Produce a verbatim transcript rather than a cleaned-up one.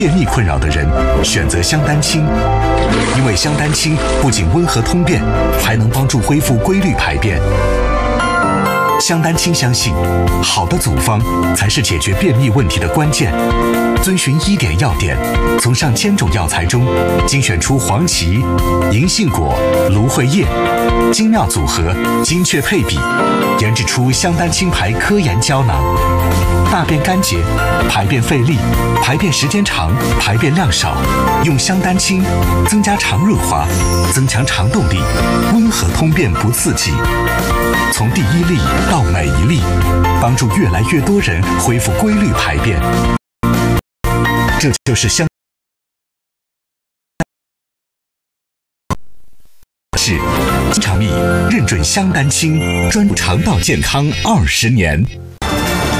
便秘困扰的人选择香丹清，因为香丹清不仅温和通便，还能帮助恢复规律排便。香丹清相信，好的组方才是解决便秘问题的关键。遵循医典要点，从上千种药材中精选出黄芪、银杏果、芦荟叶，精妙组合，精确配比，研制出香丹清牌科研胶囊。大便干结、排便费力、排便时间长、排便量少，用香丹清增加肠润滑，增强肠动力，温和通便不刺激。从第一粒到每一粒，帮助越来越多人恢复规律排便。这就是香是肠泌认准香丹清，专注肠道健康二十年。